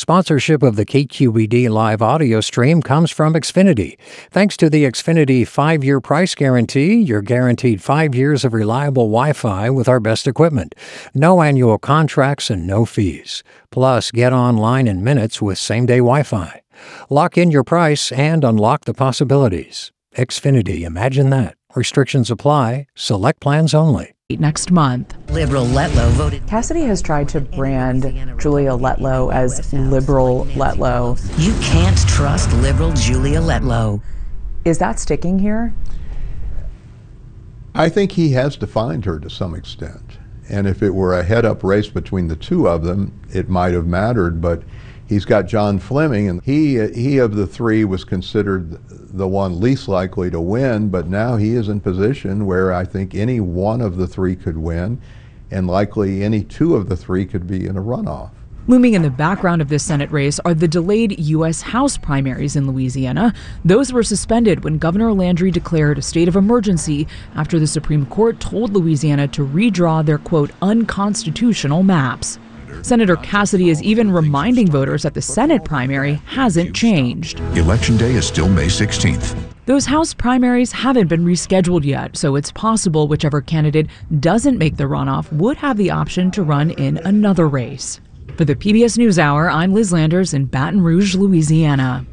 Sponsorship of the KQED live audio stream comes from Xfinity. Thanks to the Xfinity 5-year price guarantee, you're guaranteed 5 years of reliable Wi-Fi with our best equipment. No annual contracts and no fees. Plus, get online in minutes with same-day Wi-Fi. Lock in your price and unlock the possibilities. Xfinity, imagine that. Restrictions apply. Select plans only. Next month. Liberal Letlow voted. Cassidy has tried to brand Julia Letlow as liberal Letlow. You can't trust liberal Julia Letlow. Is that sticking here? I think he has defined her to some extent. And if it were a head-up race between the two of them, it might have mattered. But he's got John Fleming, and he of the three was considered the one least likely to win, but now he is in position where I think any one of the three could win, and likely any two of the three could be in a runoff. Looming in the background of this Senate race are the delayed U.S. House primaries in Louisiana. Those were suspended when Governor Landry declared a state of emergency after the Supreme Court told Louisiana to redraw their, quote, unconstitutional maps. Senator Cassidy is even reminding voters that the Senate primary hasn't changed. Election day is still May 16th. Those House primaries haven't been rescheduled yet, so it's possible whichever candidate doesn't make the runoff would have the option to run in another race. For the PBS NewsHour, I'm Liz Landers in Baton Rouge, Louisiana.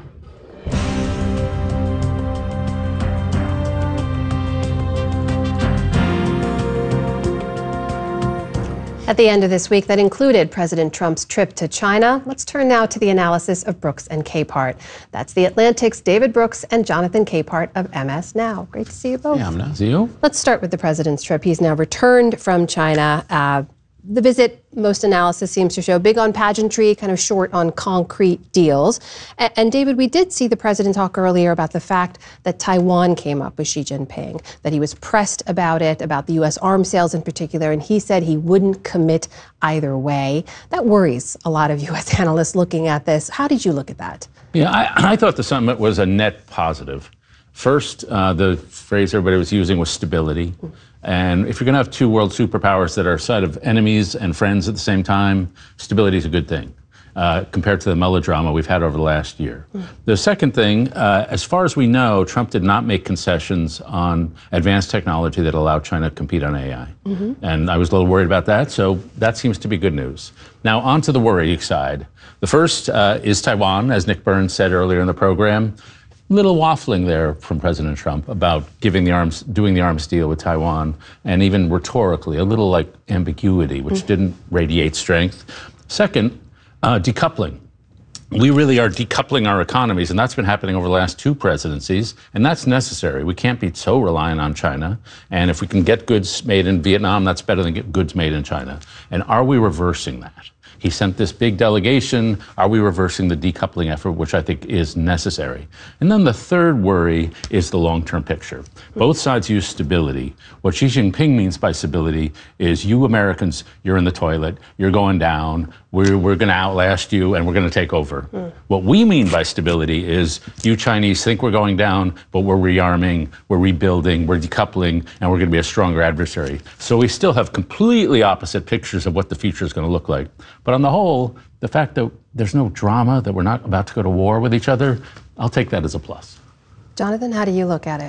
At the end of this week, that included President Trump's trip to China. Let's turn now to the analysis of Brooks and Capehart. That's The Atlantic's David Brooks and Jonathan Capehart of MS Now. Great to see you both. Yeah, I'm nice. See you. Let's start with the president's trip. He's now returned from China. The visit, most analysis seems to show, big on pageantry, kind of short on concrete deals. And David, we did see the president talk earlier about the fact that Taiwan came up with Xi Jinping, that he was pressed about it, about the U.S. arms sales in particular, and he said he wouldn't commit either way. That worries a lot of U.S. analysts looking at this. How did you look at that? Yeah, I thought the summit was a net positive. First, the phrase everybody was using was stability. And if you're going to have two world superpowers that are a set of enemies and friends at the same time, stability is a good thing compared to the melodrama we've had over the last year. The second thing, as far as we know, Trump did not make concessions on advanced technology that allowed China to compete on AI. And I was a little worried about that, so that seems to be good news. Now, on to the worrying side. The first is Taiwan, as Nick Burns said earlier in the program. Little waffling there from President Trump about doing the arms deal with Taiwan, and even rhetorically, a little like ambiguity, which didn't radiate strength. Second, decoupling. We really are decoupling our economies, and that's been happening over the last two presidencies, and that's necessary. We can't be so reliant on China, and if we can get goods made in Vietnam, that's better than get goods made in China. And are we reversing that? He sent this big delegation. Are we reversing the decoupling effort, which I think is necessary? And then the third worry is the long-term picture. Both sides use stability. What Xi Jinping means by stability is you Americans, you're in the toilet, you're going down, we're going to outlast you, and we're going to take over. What we mean by stability is you Chinese think we're going down, but we're rearming, we're rebuilding, we're decoupling, and we're going to be a stronger adversary. So we still have completely opposite pictures of what the future is going to look like. But on the whole, the fact that there's no drama, that we're not about to go to war with each other, I'll take that as a plus. Jonathan, how do you look at it?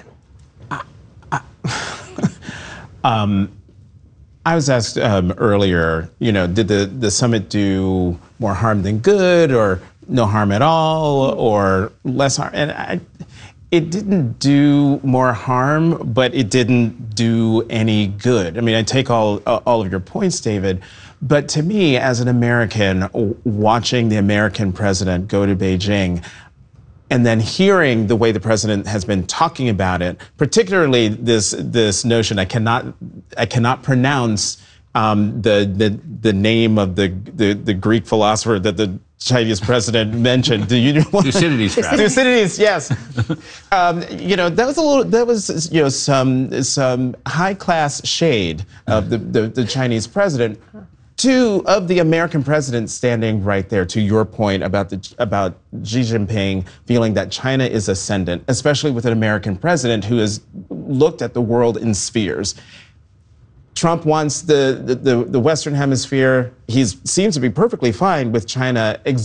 I was asked earlier, did the summit do more harm than good, or no harm at all, or less harm? And it didn't do more harm, but it didn't do any good. I mean, I take all of your points, David. But to me, as an American, watching the American president go to Beijing, and then hearing the way the president has been talking about it, particularly this notion, I cannot pronounce the name of the Greek philosopher that the Chinese president mentioned. Do you know what? Thucydides. Thucydides, yes. That was some high class shade of the Chinese president. Two of the American presidents standing right there, to your point about Xi Jinping feeling that China is ascendant, especially with an American president who has looked at the world in spheres. Trump wants the Western Hemisphere. He seems to be perfectly fine with China